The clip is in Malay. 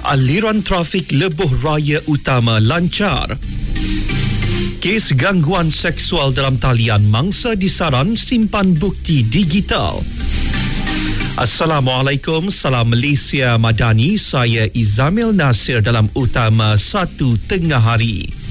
Aliran trafik Lebuh Raya Utama lancar. Kes gangguan seksual dalam talian mangsa disaran simpan bukti digital. Assalamualaikum, salam Malaysia Madani. Saya Izamil Nasir dalam Utama 1 Tengah Hari.